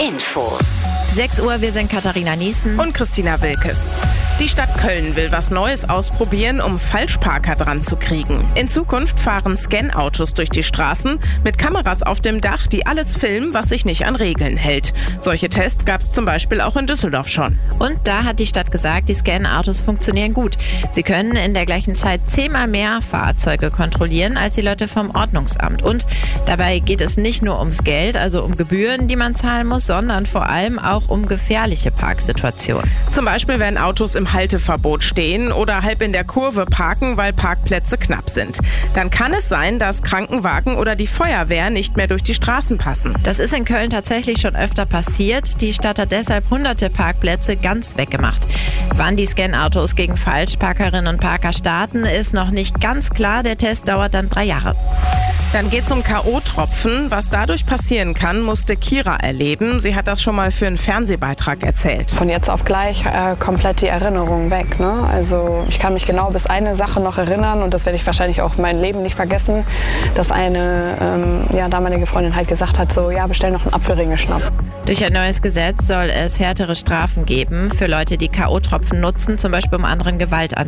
Infos. 6 Uhr, wir sind Katharina Niesen und Christina Wilkes. Die Stadt Köln will was Neues ausprobieren, um Falschparker dran zu kriegen. In Zukunft fahren Scan-Autos durch die Straßen mit Kameras auf dem Dach, die alles filmen, was sich nicht an Regeln hält. Solche Tests gab es zum Beispiel auch in Düsseldorf schon. Und da hat die Stadt gesagt, die Scan-Autos funktionieren gut. Sie können in der gleichen Zeit 10-mal mehr Fahrzeuge kontrollieren als die Leute vom Ordnungsamt. Und dabei geht es nicht nur ums Geld, also um Gebühren, die man zahlen muss, sondern vor allem auch um gefährliche Parksituationen. Zum Beispiel, wenn Autos im Halteverbot stehen oder halb in der Kurve parken, weil Parkplätze knapp sind. Dann kann es sein, dass Krankenwagen oder die Feuerwehr nicht mehr durch die Straßen passen. Das ist in Köln tatsächlich schon öfter passiert. Die Stadt hat deshalb hunderte Parkplätze ganz weggemacht. Wann die Scan-Autos gegen Falschparkerinnen und Parker starten, ist noch nicht ganz klar. Der Test dauert dann 3 Jahre. Dann geht's um K.O.-Tropfen. Was dadurch passieren kann, musste Kira erleben. Sie hat das schon mal für einen Fernsehbeitrag erzählt. Von jetzt auf gleich komplett die Erinnerung weg. Ne? Also ich kann mich genau bis eine Sache noch erinnern und das werde ich wahrscheinlich auch mein Leben nicht vergessen, dass eine damalige Freundin halt gesagt hat, so ja, bestell noch einen Apfelringe-Schnaps. Durch ein neues Gesetz soll es härtere Strafen geben für Leute, die K.O.-Tropfen nutzen, zum Beispiel um anderen Gewalt anzuwenden.